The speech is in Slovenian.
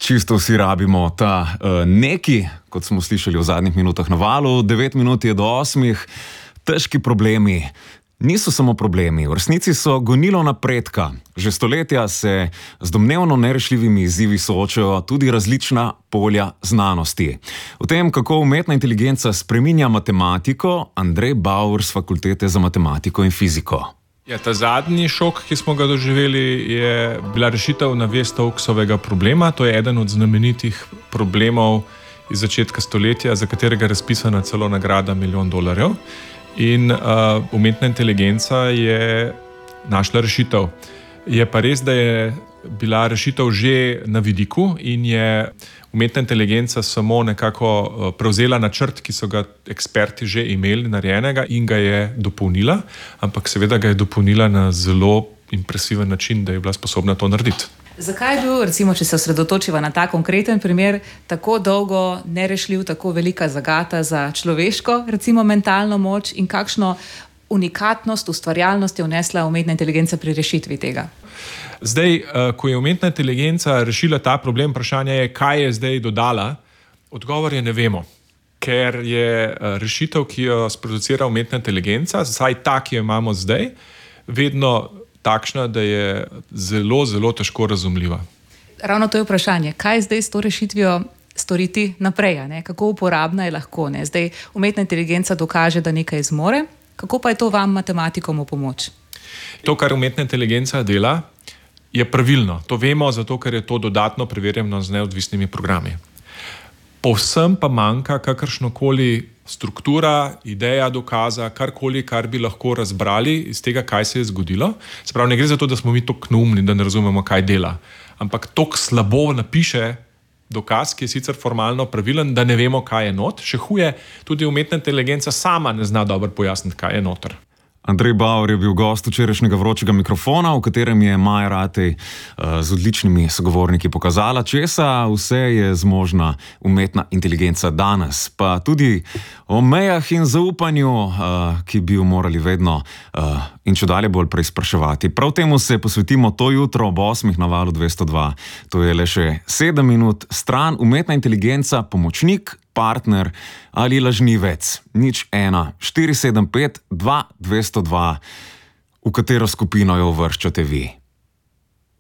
Čisto vsi rabimo ta neki, kot smo slišali v zadnjih minutah na Valu, 9 minut je do 8, težki problemi. Niso samo problemi, v resnici so gonilo napredka. Že stoletja se z domnevno nerešljivimi izzivi soočajo tudi različna polja znanosti. O tem, kako umetna inteligenca spreminja matematiko, Andrej Bauer z Fakultete za matematiko in fiziko. Ja, ta zadnji šok, ki smo ga doživeli, je bila rešitev Navier-Stokesovega problema. To je eden od znamenitih problemov iz začetka stoletja, za katerega je razpisana celo nagrada $1 milijon. In umetna inteligenca je našla rešitev. Je pa res, da je bila rešitev že na vidiku in je umetna inteligenca samo nekako prevzela načrt, ki so ga eksperti že imeli narejenega in ga je dopolnila, ampak seveda ga je dopolnila na zelo impresiven način, da je bila sposobna to narediti. Zakaj je bil, recimo, če se osredotočiva na ta konkreten primer, tako dolgo nerešljiv, tako velika zagata za človeško, recimo, mentalno moč in kakšno unikatnost, ustvarjalnost je vnesla umetna inteligenca pri rešitvi tega? Zdaj, ko je umetna inteligenca rešila ta problem, vprašanje je, kaj je zdaj dodala, odgovor je ne vemo. Ker je rešitev, ki jo sproducira umetna inteligenca, vsaj ta, ki jo imamo zdaj, vedno takšna, da je zelo, zelo težko razumljiva. Ravno to je vprašanje. Kaj zdaj s to rešitvijo storiti naprej? Ne? Kako uporabna je lahko? Ne? Zdaj umetna inteligenca dokaže, da nekaj zmore. Kako pa je to vam, matematikom, v pomoč? To, kar umetna inteligenca dela, je pravilno. To vemo, zato ker je to dodatno preverjeno z neodvisnimi programi. Povsem pa manjka kakršnokoli struktura, ideja dokaza, karkoli, kar bi lahko razbrali iz tega, kaj se je zgodilo. Se pravi, ne gre za to, da smo mi toliko neumni, da ne razumemo, kaj dela. Ampak toliko slabo napiše dokaz, ki je sicer formalno pravilen, da ne vemo, kaj je not. Še huje, tudi umetna inteligenca sama ne zna dobro pojasniti, kaj je noter. Andrej Bauer je bil gost včerajšnjega vročega mikrofona, v katerem je Maja Ratej z odličnimi sogovorniki pokazala, česa vse je zmožna umetna inteligenca danes. Pa tudi o mejah in zaupanju, ki bi jo morali vedno in čedalje bolj preizpraševati. Prav temu se posvetimo to jutro ob 8 na Valu 202. To je le še 7 minut stran. Umetna inteligenca, pomočnik, partner ali lažnivec. 01 475 202, v katero skupino jo uvrščate vi.